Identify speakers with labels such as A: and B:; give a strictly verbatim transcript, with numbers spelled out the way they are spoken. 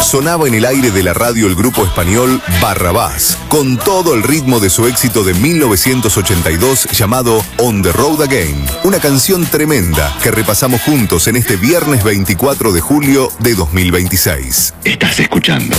A: sonaba en el aire de la radio el grupo español Barrabás, con todo el ritmo de su éxito de mil novecientos ochenta y dos llamado On the Road Again, una canción tremenda que repasamos juntos en este viernes veinticuatro de julio de dos mil veintiséis.
B: Estás escuchando